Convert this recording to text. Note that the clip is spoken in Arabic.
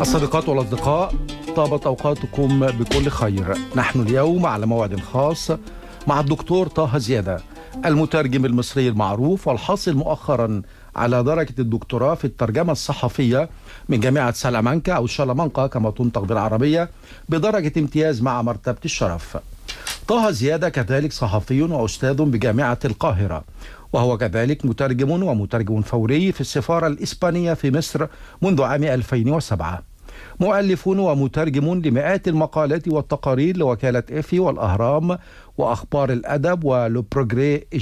الصديقات والأصدقاء، طابت أوقاتكم بكل خير. نحن اليوم على موعد خاص مع الدكتور طه زيادة، المترجم المصري المعروف والحاصل مؤخرا على درجة الدكتوراه في الترجمة الصحفية من جامعة سلامانكا أو شلمانكا كما تنطق بالعربية بدرجة امتياز مع مرتبة الشرف. طه زيادة كذلك صحفي وأستاذ بجامعة القاهرة، وهو كذلك مترجم ومترجم فوري في السفارة الإسبانية في مصر منذ عام 2007. مؤلف ومترجم لمئات المقالات والتقارير لوكالة إفي والأهرام وأخبار الأدب ولو بروغري